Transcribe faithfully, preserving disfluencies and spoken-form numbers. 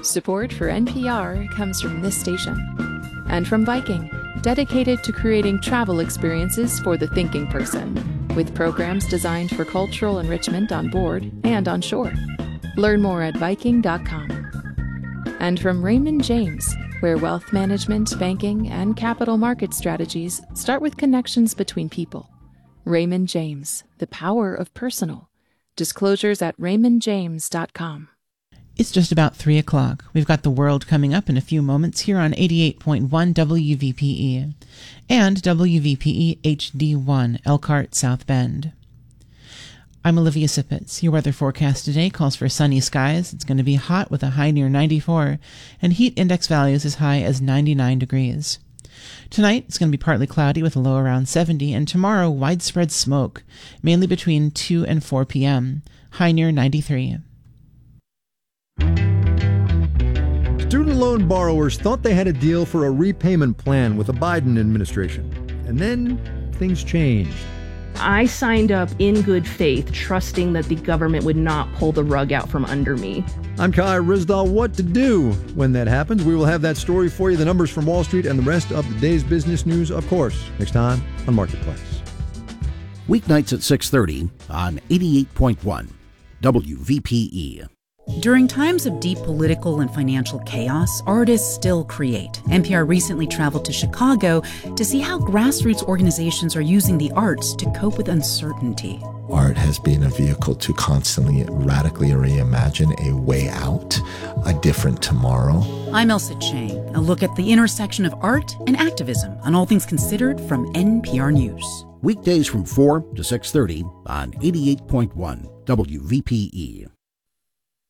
Support for N P R comes from this station. And from Viking, dedicated to creating travel experiences for the thinking person, with programs designed for cultural enrichment on board and on shore. Learn more at Viking dot com. And from Raymond James, where wealth management, banking, and capital market strategies start with connections between people. Raymond James, the power of personal. Disclosures at Raymond James dot com. It's just about three o'clock. We've got the world coming up in a few moments here on eighty-eight point one W V P E and W V P E H D one, Elkhart, South Bend. I'm Olivia Sippets. Your weather forecast today calls for sunny skies. It's going to be hot with a high near ninety-four and heat index values as high as ninety-nine degrees. Tonight, it's going to be partly cloudy with a low around seventy, and tomorrow, widespread smoke, mainly between two and four p.m., high near ninety-three. Student loan borrowers thought they had a deal for a repayment plan with the Biden administration. And then things changed. I signed up in good faith, trusting that the government would not pull the rug out from under me. I'm Kai Rizdal. What to do when that happens? We will have that story for you, the numbers from Wall Street, and the rest of the day's business news, of course, next time on Marketplace. Weeknights at six thirty on eighty-eight point one W V P E. During times of deep political and financial chaos, artists still create. N P R recently traveled to Chicago to see how grassroots organizations are using the arts to cope with uncertainty. Art has been a vehicle to constantly radically reimagine a way out, a different tomorrow. I'm Elsa Chang. A look at the intersection of art and activism on All Things Considered from N P R News. Weekdays from four to six thirty on eighty-eight point one W V P E.